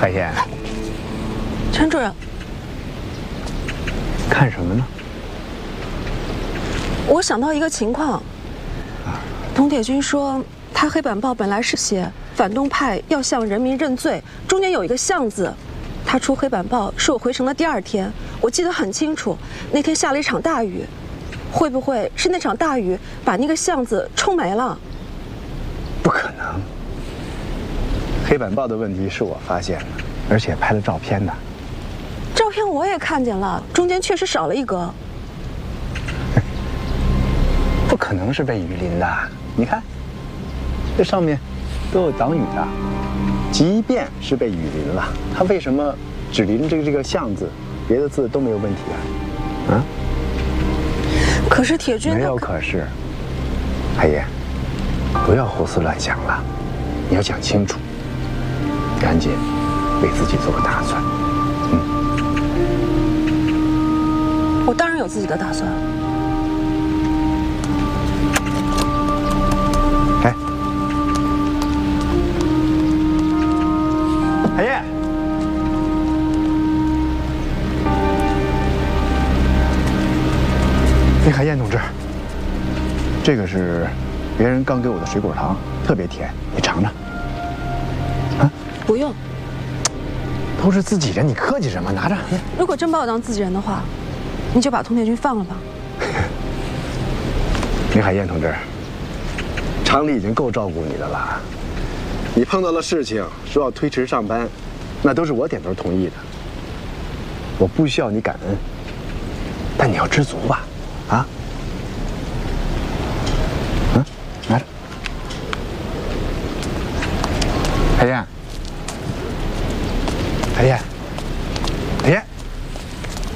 海燕， 陈主任， 看什么呢？ 我想到一个情况，童铁军说他黑板报本来是写反动派要向人民认罪，中间有一个向字。他出黑板报是我回城的第2天，我记得很清楚，那天下了一场大雨，会不会是那场大雨把那个巷子冲没了？ 不可能，黑板报的问题是我发现的，而且拍了照片的。 照片我也看见了，中间确实少了一格。 不可能是被雨淋的，你看，这上面都有挡雨的。即便是被雨淋了，它为什么只淋这个巷字，别的字都没有问题啊？啊？ 可是铁军没有可是，海燕，不要胡思乱想了，你要想清楚，赶紧为自己做个打算。 我当然有自己的打算。 哎，海燕，海燕同志，这个是别人刚给我的水果糖，特别甜，你尝尝。啊？ 不用。 都是自己人，你客气什么？拿着。 如果真把我当自己人的话，你就把童铁军放了吧。 林海燕同志，厂里已经够照顾你的了。你碰到了事情说要推迟上班，那都是我点头同意的。我不需要你感恩，但你要知足吧，啊？嗯，拿着。海燕，海燕。